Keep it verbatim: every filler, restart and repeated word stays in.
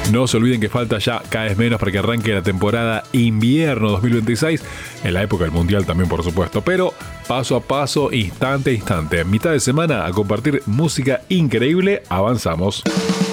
No se olviden que falta ya cada vez menos para que arranque la temporada invierno dos mil veintiséis, en la época del Mundial también, por supuesto, pero paso a paso, instante a instante, mitad de semana, a compartir música increíble, avanzamos.